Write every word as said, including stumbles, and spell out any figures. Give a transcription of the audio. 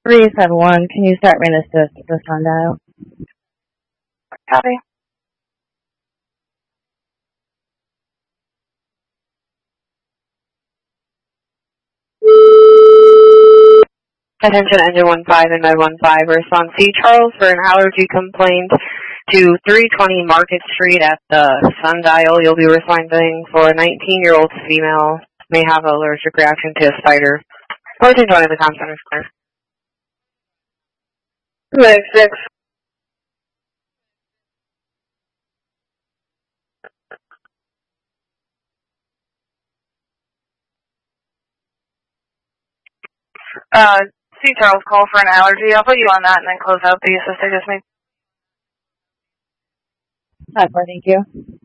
three seven one, can you start main assist at the sundial? Copy. Attention engine one five and med one five, respond C. Charles for an allergy complaint to three twenty Market Street at the sundial. You'll be responding for a nineteen-year-old female, may have an allergic reaction to a spider. fourteen twenty, the comm center is clear. Meg six. Uh, C. Charles, call for an allergy. I'll put you on that and then close out the assist I just made. Hi, thank you.